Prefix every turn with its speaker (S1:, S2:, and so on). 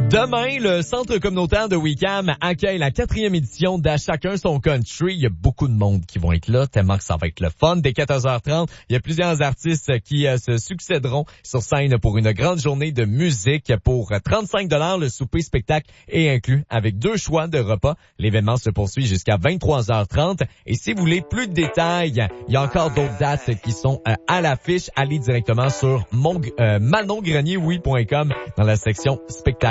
S1: Demain, le Centre communautaire de Wickham accueille la 4e édition d'À chacun son country. Il y a beaucoup de monde qui vont être là, tellement que ça va être le fun. Dès 14h30, il y a plusieurs artistes qui se succéderont sur scène pour une grande journée de musique. Pour 35 $, le souper spectacle est inclus avec 2 choix de repas. L'événement se poursuit jusqu'à 23h30. Et si vous voulez plus de détails, il y a encore d'autres dates qui sont à l'affiche. Allez directement sur manongrenier.com dans la section spectacle.